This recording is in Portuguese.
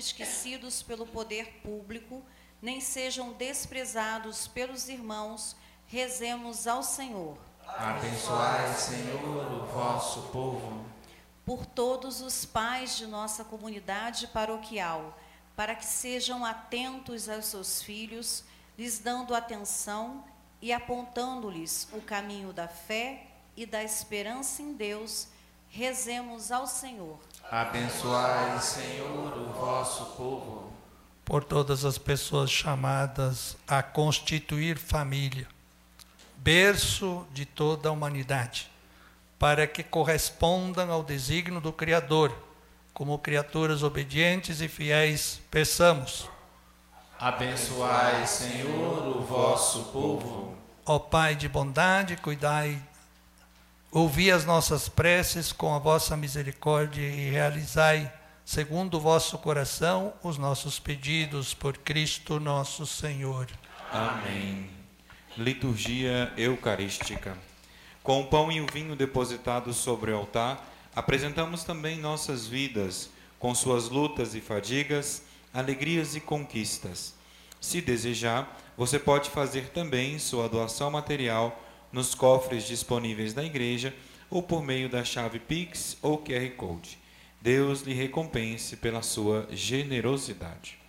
esquecidos pelo poder público, nem sejam desprezados pelos irmãos. Rezemos ao Senhor. Abençoai, Senhor, o vosso povo. Por todos os pais de nossa comunidade paroquial, para que sejam atentos aos seus filhos, lhes dando atenção e apontando-lhes o caminho da fé e da esperança em Deus, rezemos ao Senhor. Abençoai, Senhor, o vosso povo. Por todas as pessoas chamadas a constituir família, berço de toda a humanidade, para que correspondam ao desígnio do Criador, como criaturas obedientes e fiéis, peçamos. Abençoai, Senhor, o vosso povo. Ó Pai de bondade, cuidai, ouvi as nossas preces com a vossa misericórdia e realizai, segundo o vosso coração, os nossos pedidos por Cristo nosso Senhor. Amém. Liturgia Eucarística. Com o pão e o vinho depositados sobre o altar, apresentamos também nossas vidas, com suas lutas e fadigas, alegrias e conquistas. Se desejar, você pode fazer também sua doação material nos cofres disponíveis da igreja ou por meio da chave Pix ou QR Code. Deus lhe recompense pela sua generosidade.